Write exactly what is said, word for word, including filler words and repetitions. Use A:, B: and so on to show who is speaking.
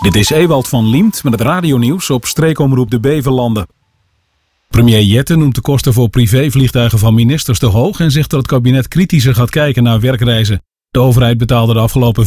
A: Dit is Ewald van Liemt met het radionieuws op streekomroep de Beverlanden. Premier Jette noemt de kosten voor privévliegtuigen van ministers te hoog en zegt dat het kabinet kritischer gaat kijken naar werkreizen. De overheid betaalde de afgelopen